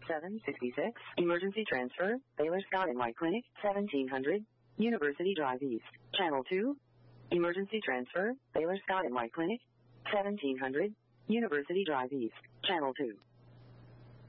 766. Emergency transfer. Baylor Scott and White Clinic. 1700. University Drive East. Channel 2. Emergency transfer. Baylor Scott and White Clinic. 1700. University Drive East. Channel 2.